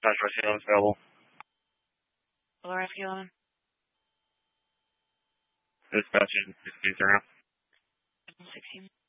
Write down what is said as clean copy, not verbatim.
Dispatch Rescue 11 is available. Hello, Rescue 11. Dispatch is 16 now. 16.